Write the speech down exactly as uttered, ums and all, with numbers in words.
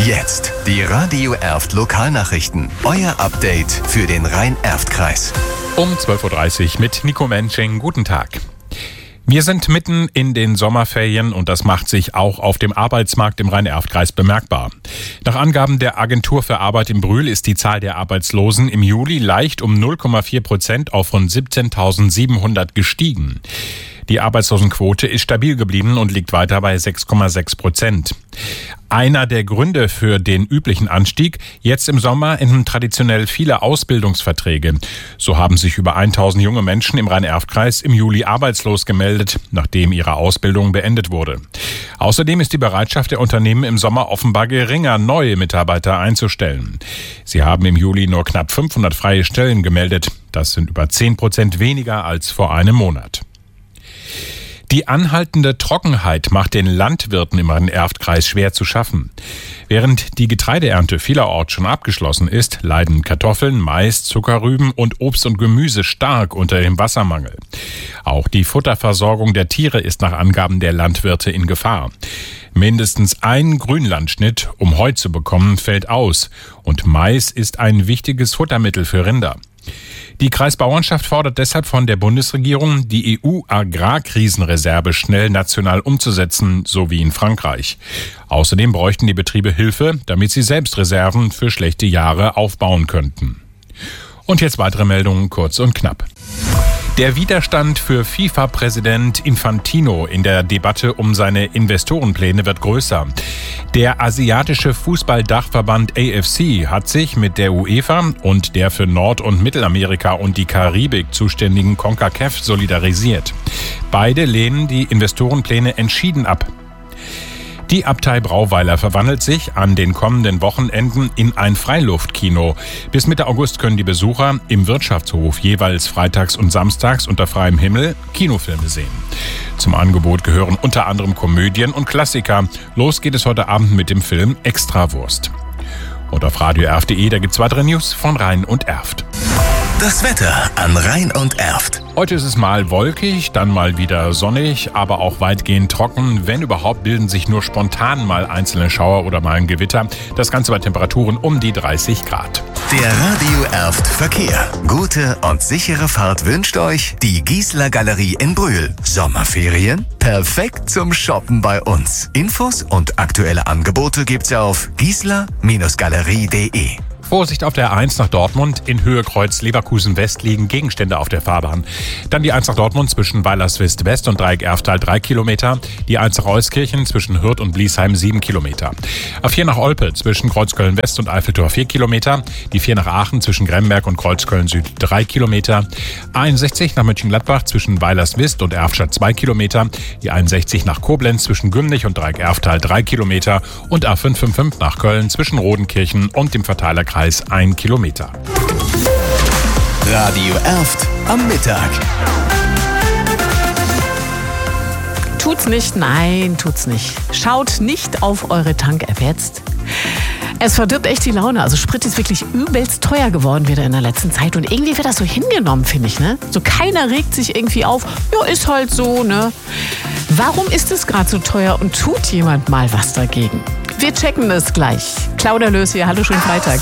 Jetzt die Radio Erft Lokalnachrichten. Euer Update für den Rhein-Erft-Kreis. Um zwölf Uhr dreißig mit Nico Mensching. Guten Tag. Wir sind mitten in den Sommerferien und das macht sich auch auf dem Arbeitsmarkt im Rhein-Erft-Kreis bemerkbar. Nach Angaben der Agentur für Arbeit in Brühl ist die Zahl der Arbeitslosen im Juli leicht um null Komma vier Prozent auf rund siebzehntausendsiebenhundert gestiegen. Die Arbeitslosenquote ist stabil geblieben und liegt weiter bei sechs Komma sechs Prozent. Einer der Gründe für den üblichen Anstieg: jetzt im Sommer enden traditionell viele Ausbildungsverträge. So haben sich über tausend junge Menschen im Rhein-Erft-Kreis im Juli arbeitslos gemeldet, nachdem ihre Ausbildung beendet wurde. Außerdem ist die Bereitschaft der Unternehmen im Sommer offenbar geringer, neue Mitarbeiter einzustellen. Sie haben im Juli nur knapp fünfhundert freie Stellen gemeldet. Das sind über zehn Prozent weniger als vor einem Monat. Die anhaltende Trockenheit macht den Landwirten im Rhein-Erft-Kreis schwer zu schaffen. Während die Getreideernte vielerorts schon abgeschlossen ist, leiden Kartoffeln, Mais, Zuckerrüben und Obst und Gemüse stark unter dem Wassermangel. Auch die Futterversorgung der Tiere ist nach Angaben der Landwirte in Gefahr. Mindestens ein Grünlandschnitt, um Heu zu bekommen, fällt aus. Und Mais ist ein wichtiges Futtermittel für Rinder. Die Kreisbauernschaft fordert deshalb von der Bundesregierung, die E U-Agrarkrisenreserve schnell national umzusetzen, so wie in Frankreich. Außerdem bräuchten die Betriebe Hilfe, damit sie selbst Reserven für schlechte Jahre aufbauen könnten. Und jetzt weitere Meldungen, kurz und knapp. Der Widerstand für FIFA-Präsident Infantino in der Debatte um seine Investorenpläne wird größer. Der asiatische Fußballdachverband A F C hat sich mit der UEFA und der für Nord- und Mittelamerika und die Karibik zuständigen CONCACAF solidarisiert. Beide lehnen die Investorenpläne entschieden ab. Die Abtei Brauweiler verwandelt sich an den kommenden Wochenenden in ein Freiluftkino. Bis Mitte August können die Besucher im Wirtschaftshof jeweils freitags und samstags unter freiem Himmel Kinofilme sehen. Zum Angebot gehören unter anderem Komödien und Klassiker. Los geht es heute Abend mit dem Film Extrawurst. Und auf radio erft punkt de, da gibt's weitere News von Rhein und Erft. Das Wetter an Rhein und Erft. Heute ist es mal wolkig, dann mal wieder sonnig, aber auch weitgehend trocken. Wenn überhaupt, bilden sich nur spontan mal einzelne Schauer oder mal ein Gewitter. Das Ganze bei Temperaturen um die dreißig Grad. Der Radio Erft Verkehr. Gute und sichere Fahrt wünscht euch die Giesler Galerie in Brühl. Sommerferien? Perfekt zum Shoppen bei uns. Infos und aktuelle Angebote gibt's auf giesler Galerie punkt de. Vorsicht auf der A eins nach Dortmund, in Höhe Kreuz Leverkusen West liegen Gegenstände auf der Fahrbahn. Dann die A eins nach Dortmund zwischen Weilerswist West und Dreieck Erftal drei Kilometer. Die A eins nach Euskirchen zwischen Hürth und Bliesheim sieben Kilometer. A vier nach Olpe zwischen Kreuzköln West und Eiffeltor vier Kilometer. Die vier nach Aachen zwischen Gremberg und Kreuzköln Süd drei Kilometer. A einundsechzig nach Mönchengladbach zwischen Weilerswist und Erftstadt zwei Kilometer. Die einundsechzig nach Koblenz zwischen Gümlich und Dreieck Erftal drei Kilometer. Und A fünf fünf fünf nach Köln zwischen Rodenkirchen und dem Verteilerkreis ein Kilometer. Radio Erft am Mittag. Tut's nicht, nein, tut's nicht. Schaut nicht auf eure Tank-App jetzt. Es verdirbt echt die Laune. Also Sprit ist wirklich übelst teuer geworden wieder in der letzten Zeit. Und irgendwie wird das so hingenommen, finde ich, ne? So keiner regt sich irgendwie auf. Ja, ist halt so, ne? Warum ist es gerade so teuer und tut jemand mal was dagegen? Wir checken das gleich. Claudia Lös hier, hallo, schönen Freitag.